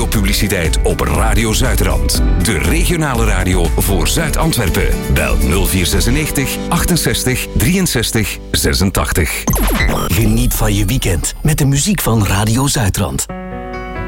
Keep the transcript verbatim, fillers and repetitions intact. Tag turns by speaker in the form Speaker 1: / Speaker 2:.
Speaker 1: radiopubliciteit op Radio Zuidrand. De regionale radio voor Zuid-Antwerpen. Bel nul vier zesennegentig achtenzestig drieënzestig zesentachtig.
Speaker 2: Geniet van je weekend met de muziek van Radio Zuidrand.